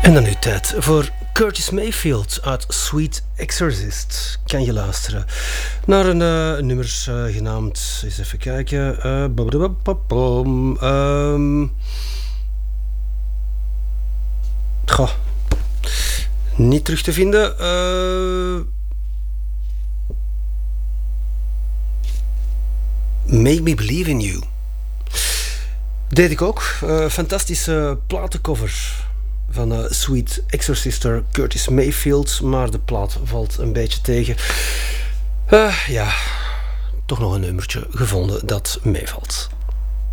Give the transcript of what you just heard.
En dan nu tijd voor Curtis Mayfield uit Sweet Exorcist. Kan je luisteren naar een nummer genaamd, eens even kijken, goh, niet terug te vinden. Make Me Believe in You. Deed ik ook. Fantastische platencover van Sweet Exorcister Curtis Mayfield. Maar de plaat valt een beetje tegen. Ja, toch nog een nummertje gevonden dat meevalt.